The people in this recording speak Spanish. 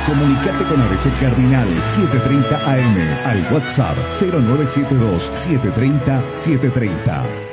Comunicate con ABC Cardinal 730 AM al WhatsApp 0972 730 730.